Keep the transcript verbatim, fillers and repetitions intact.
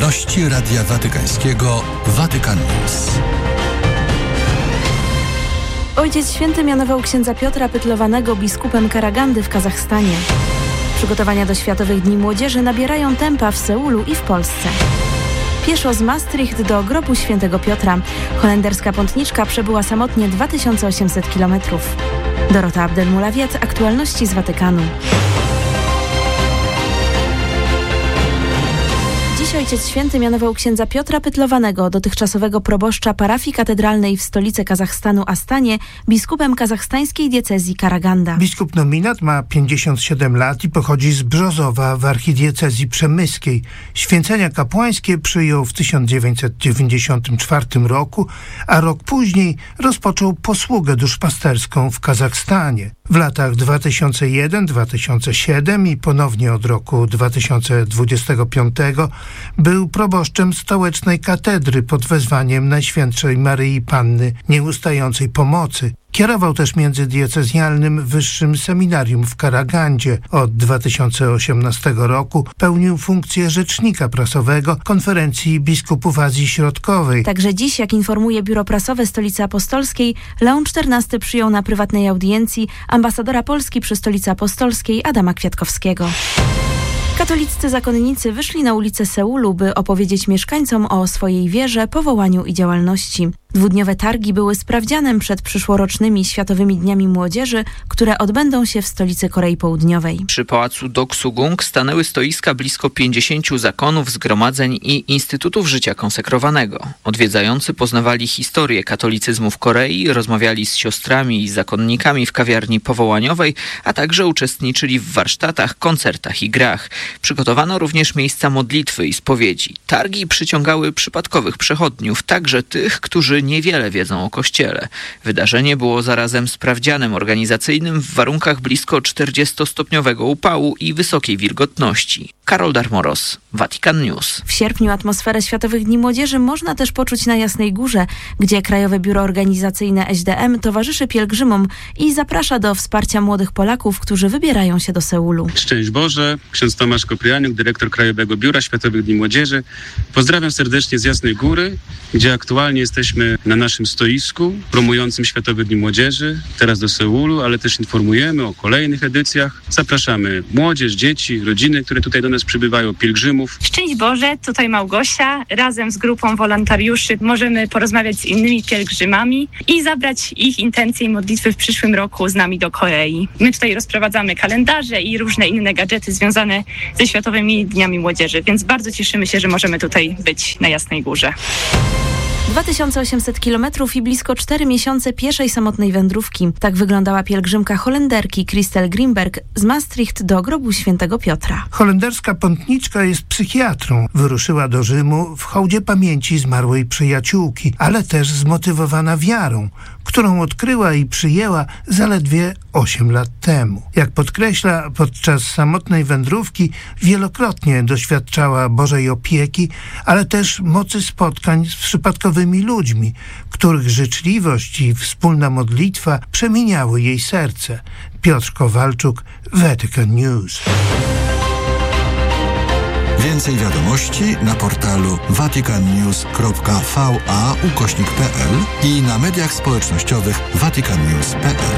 Gości Radia Watykańskiego Vatican News. Ojciec Święty mianował księdza Piotra Pytlowanego biskupem Karagandy w Kazachstanie. Przygotowania do Światowych Dni Młodzieży nabierają tempa w Seulu i w Polsce. Pieszo z Maastricht do grobu Świętego Piotra. Holenderska pątniczka przebyła samotnie dwa tysiące osiemset kilometrów. Dorota Abdelmulawiec, aktualności z Watykanu. Dziś Ojciec Święty mianował księdza Piotra Pytlowanego, dotychczasowego proboszcza parafii katedralnej w stolicy Kazachstanu Astanie, biskupem kazachstańskiej diecezji Karaganda. Biskup nominat ma pięćdziesiąt siedem lat i pochodzi z Brzozowa w archidiecezji przemyskiej. Święcenia kapłańskie przyjął w tysiąc dziewięćset dziewięćdziesiątym czwartym roku, a rok później rozpoczął posługę duszpasterską w Kazachstanie. W latach dwa tysiące jeden do dwa tysiące siódmego i ponownie od roku dwa tysiące dwudziestego piątego był proboszczem stołecznej katedry pod wezwaniem Najświętszej Maryi Panny Nieustającej Pomocy. Kierował też międzydiecezjalnym Wyższym Seminarium w Karagandzie. Od dwa tysiące osiemnastego roku pełnił funkcję rzecznika prasowego Konferencji Biskupów Azji Środkowej. Także dziś, jak informuje Biuro Prasowe Stolicy Apostolskiej, Leon czternasty przyjął na prywatnej audiencji ambasadora Polski przy Stolicy Apostolskiej Adama Kwiatkowskiego. Katoliccy zakonnicy wyszli na ulicę Seulu, by opowiedzieć mieszkańcom o swojej wierze, powołaniu i działalności. Dwudniowe targi były sprawdzianem przed przyszłorocznymi Światowymi Dniami Młodzieży, które odbędą się w stolicy Korei Południowej. Przy pałacu Doksugung stanęły stoiska blisko pięćdziesięciu zakonów, zgromadzeń i instytutów życia konsekrowanego. Odwiedzający poznawali historię katolicyzmu w Korei, rozmawiali z siostrami i zakonnikami w kawiarni powołaniowej, a także uczestniczyli w warsztatach, koncertach i grach. Przygotowano również miejsca modlitwy i spowiedzi. Targi przyciągały przypadkowych przechodniów, także tych, którzy niewiele wiedzą o Kościele. Wydarzenie było zarazem sprawdzianem organizacyjnym w warunkach blisko czterdziestostopniowego upału i wysokiej wilgotności. Karol Darmoros, Vatican News. W sierpniu atmosferę Światowych Dni Młodzieży można też poczuć na Jasnej Górze, gdzie Krajowe Biuro Organizacyjne S D M towarzyszy pielgrzymom i zaprasza do wsparcia młodych Polaków, którzy wybierają się do Seulu. Szczęść Boże, ksiądz Tomasz Koprianiuk, dyrektor Krajowego Biura Światowych Dni Młodzieży. Pozdrawiam serdecznie z Jasnej Góry, gdzie aktualnie jesteśmy na naszym stoisku promującym Światowe Dni Młodzieży, teraz do Seulu, ale też informujemy o kolejnych edycjach. Zapraszamy młodzież, dzieci, rodziny, które tutaj do nas przybywają, pielgrzymów. Szczęść Boże, tutaj Małgosia. Razem z grupą wolontariuszy możemy porozmawiać z innymi pielgrzymami i zabrać ich intencje i modlitwy w przyszłym roku z nami do Korei. My tutaj rozprowadzamy kalendarze i różne inne gadżety związane ze Światowymi Dniami Młodzieży, więc bardzo cieszymy się, że możemy tutaj być na Jasnej Górze. dwa tysiące osiemset kilometrów i blisko cztery miesiące pieszej samotnej wędrówki. Tak wyglądała pielgrzymka Holenderki Christel Grimberg z Maastricht do grobu Świętego Piotra. Holenderska pątniczka jest psychiatrą. Wyruszyła do Rzymu w hołdzie pamięci zmarłej przyjaciółki, ale też zmotywowana wiarą, którą odkryła i przyjęła zaledwie osiem lat temu. Jak podkreśla, podczas samotnej wędrówki wielokrotnie doświadczała Bożej opieki, ale też mocy spotkań z przypadkowymi ludźmi, których życzliwość i wspólna modlitwa przemieniały jej serce. Piotr Kowalczuk, Vatican News. Więcej wiadomości na portalu vaticannews kropka va ukośnik pl i na mediach społecznościowych vaticannews kropka pl.